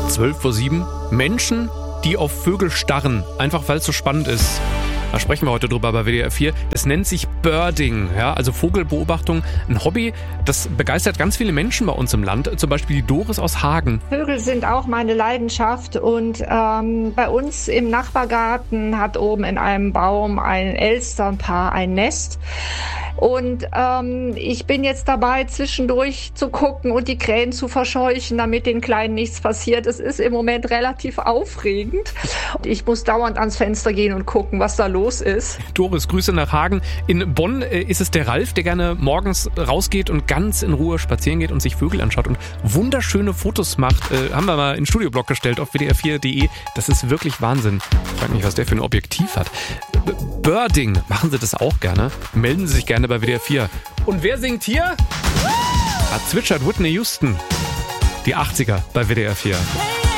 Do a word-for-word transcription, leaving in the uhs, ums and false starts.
zwölf vor sieben. Menschen, die auf Vögel starren, einfach weil es so spannend ist. Da sprechen wir heute drüber bei W D R vier. Das nennt sich Birding, ja, also Vogelbeobachtung. Ein Hobby, das begeistert ganz viele Menschen bei uns im Land. Zum Beispiel die Doris aus Hagen. Vögel sind auch meine Leidenschaft und ähm, bei uns im Nachbargarten hat oben in einem Baum ein Elsternpaar ein Nest. Und ähm, ich bin jetzt dabei, zwischendurch zu gucken und die Krähen zu verscheuchen, damit den Kleinen nichts passiert. Es ist im Moment relativ aufregend. Ich muss dauernd ans Fenster gehen und gucken, was da los ist. Doris, Grüße nach Hagen. In Bonn äh, ist es der Ralf, der gerne morgens rausgeht und ganz in Ruhe spazieren geht und sich Vögel anschaut und wunderschöne Fotos macht. Äh, haben wir mal in den Studioblog gestellt auf w d r vier punkt d e. Das ist wirklich Wahnsinn. Ich frage mich, was der für ein Objektiv hat. B- Birding, machen Sie das auch gerne? Melden Sie sich gerne bei W D R vier. Und wer singt hier? Da zwitschert Whitney Houston. Die achtziger bei W D R vier.